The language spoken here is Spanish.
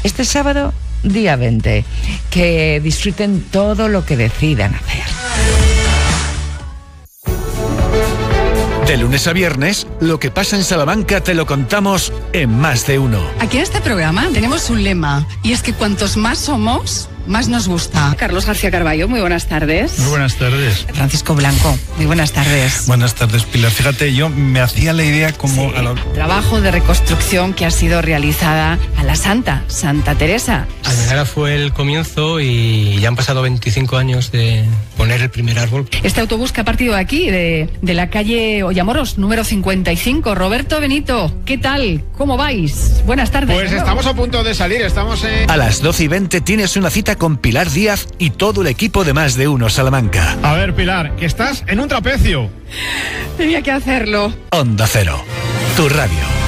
Este sábado, día 20. Que disfruten todo lo que decidan hacer. De lunes a viernes, lo que pasa en Salamanca te lo contamos en Más de Uno. Aquí en este programa tenemos un lema, y es que cuantos más somos, más nos gusta. Carlos García Carballo, muy buenas tardes. Muy buenas tardes. Francisco Blanco, muy buenas tardes. Buenas tardes, Pilar. Fíjate, yo me hacía la idea como... Sí, trabajo de reconstrucción que ha sido realizada a la Santa Teresa. Almenara fue el comienzo y ya han pasado 25 años de poner el primer árbol. Este autobús que ha partido de aquí, de la calle Ollamoros, número 55. Roberto Benito, ¿qué tal? ¿Cómo vais? Buenas tardes. Pues estamos a punto de salir, estamos en... A las 12:20 tienes una cita con Pilar Díaz y todo el equipo de Más de Uno Salamanca. A ver, Pilar, que estás en un trapecio. Tenía que hacerlo. Onda Cero, tu radio.